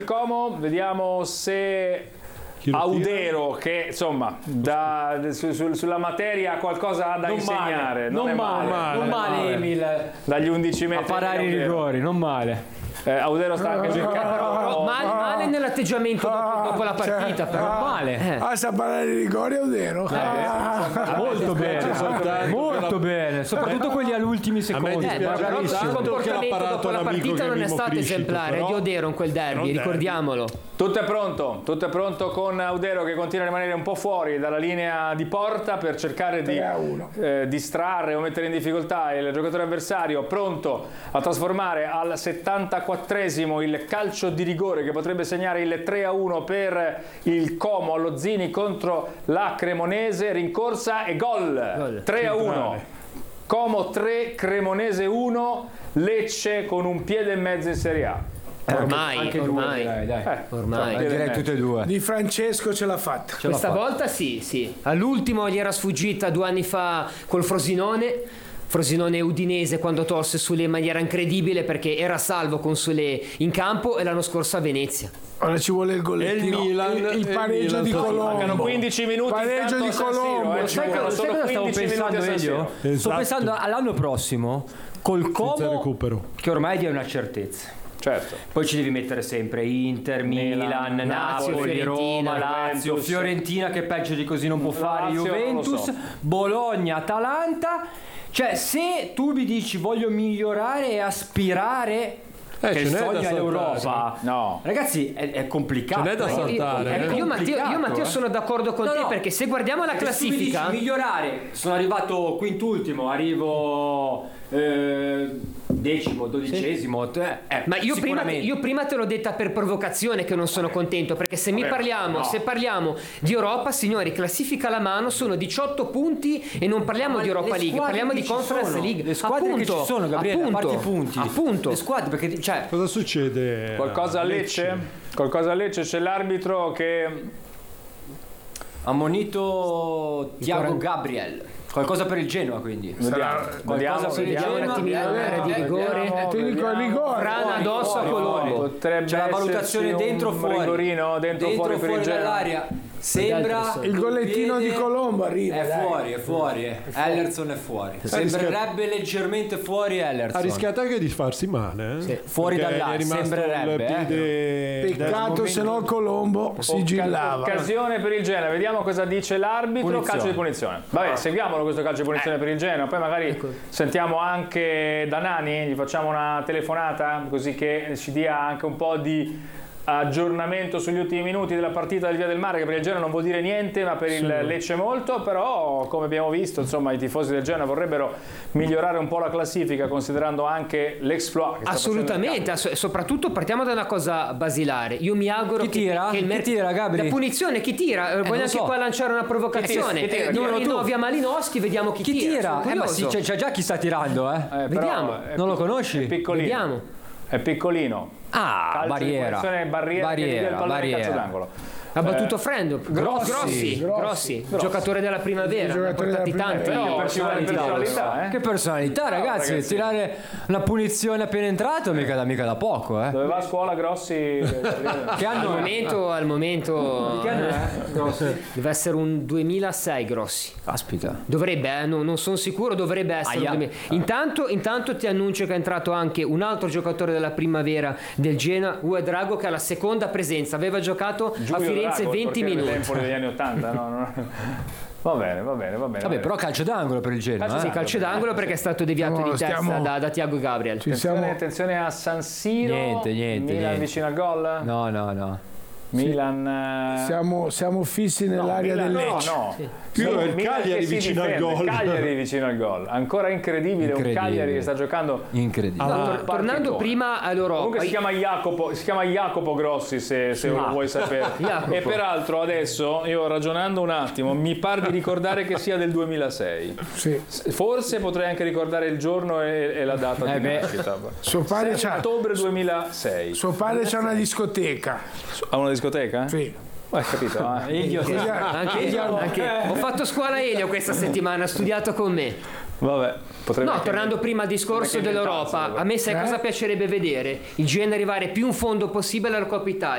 Como, vediamo se Audero, che insomma sulla materia qualcosa ha da insegnare. Non male Emil dagli 11 metri a parare i rigori, non male. Audero sta anche giocando male nell'atteggiamento dopo la partita, però male. Sa parare i rigori Audero. Molto bene, soprattutto quelli agli ultimi secondi. Il comportamento dopo la partita non è stato esemplare di Audero in quel derby, ricordiamolo. Tutto è pronto con Audero che continua a rimanere un po' fuori dalla linea di porta per cercare di distrarre o mettere in difficoltà il giocatore avversario, pronto a trasformare al 74esimo il calcio di rigore che potrebbe segnare il 3-1 per il Como allo Zini contro la Cremonese. Rincorsa e gol. 3-1. Como 3, Cremonese 1, Lecce con un piede e mezzo in Serie A. Ormai direi tutte e due. Di Francesco ce l'ha fatta. Questa volta sì. All'ultimo gli era sfuggita 2 anni fa col Frosinone Udinese, quando tolse Sule in maniera incredibile perché era salvo con Sule in campo, e l'anno scorso a Venezia. Ora ci vuole il gollettino, il pareggio di Colombo. Mancano 15 minuti. Pareggio di Colombo. Sai cosa stavo pensando io? Sto pensando all'anno prossimo col Como, che ormai è una certezza. Certo. Poi ci devi mettere sempre Inter, Milan, Napoli, Roma, Lazio, Fiorentina che peggio di così non può fare, Juventus, Bologna, Atalanta. Cioè, se tu mi dici voglio migliorare e aspirare, che il sogno è l'Europa, no, ragazzi, è complicato. Ce n'è da saltare. Io Matteo sono d'accordo con te, perché se guardiamo la classifica, se tu mi dici migliorare, sono arrivato quintultimo, arrivo 10º, 12º, ma io prima te l'ho detta per provocazione che non sono contento, perché se parliamo di Europa, signori, classifica alla mano, sono 18 punti e non parliamo di Europa League, parliamo di Conference League. Le squadre che ci sono, Gabriele, a parte i punti. Appunto. Le squadre, perché cosa succede? Qualcosa a Lecce? C'è l'arbitro che ammonito Thiago Gabriel. Qualcosa per il Genoa, quindi. Qualcosa per il Genoa. Un attimino di rigore. Ti dico il rigore. Frana addosso a Colombo. C'è la valutazione dentro o fuori. Rigorino dentro fuori per il Genoa. Dall'area. Sembra il gollettino di Colombo arriva. È fuori. Ellerson è fuori. Sembrerebbe leggermente fuori Ellerson. Ha rischiato anche di farsi male. Sì. Fuori dall'area, sembrerebbe. Peccato se no Colombo sigillava. Occasione per il Genoa. Vediamo cosa dice l'arbitro. Calcio di punizione. Vabbè, seguiamolo questo calcio di punizione per il Genoa. Poi magari sentiamo anche Danani, gli facciamo una telefonata così che ci dia anche un po' di aggiornamento sugli ultimi minuti della partita del Via del Mare, che per il Genoa non vuol dire niente, ma per il Lecce molto. Però, come abbiamo visto, insomma, i tifosi del Genoa vorrebbero migliorare un po' la classifica, considerando anche l'exploit che assolutamente, soprattutto partiamo da una cosa basilare. Io mi auguro chi tira, Gabri? La punizione, chi tira? Voglio anche qua lanciare una provocazione. Via Malinowski, vediamo chi tira. Ma sì, c'è già chi sta tirando, vediamo. Non lo conosci? È piccolino. Vediamo. È piccolino. Barriera. Calcio d'angolo. Ha battuto Frendo. Grossi. Giocatore della primavera. Ne ha portati tanti. Che personalità, ragazzi. Tirare una punizione appena entrato mica da poco. Dove va a scuola Grossi? Che anno? Al momento che anno è? Grossi. Deve essere un 2006 Grossi. Aspetta. Dovrebbe, non sono sicuro, dovrebbe essere. Intanto ti annuncio che è entrato anche un altro giocatore della primavera del Genoa, Uedrago, che ha la seconda presenza. Aveva giocato a Firenze 20 minuti. Tempo degli anni 80, no? Va bene. Vabbè, però calcio d'angolo per il Genoa. Sì, calcio d'angolo perché è stato deviato di testa da Thiago Gabriel. Attenzione a San Siro. Niente. Milan vicino al gol? No. Milan. Siamo fissi nell'area del Lecce. No. Il Cagliari vicino al gol. Cagliari vicino al gol. Ancora incredibile. Un Cagliari che sta giocando incredibile. Tornando prima all'Europa. Comunque si chiama Jacopo Grossi, se lo vuoi sapere. E peraltro adesso io, ragionando un attimo, mi pare di ricordare che sia del 2006. Sì. Forse potrei anche ricordare il giorno e la data di nascita. Suo padre ottobre 2006. Suo padre c'ha una discoteca. Ha una discoteca? Sì. Hai capito? Anche. Ho fatto scuola Elio questa settimana, ha studiato con me. Vabbè, tornando prima al discorso dell'Europa, a me sai cosa piacerebbe vedere? Il Genoa arrivare più in fondo possibile alla Coppa Italia.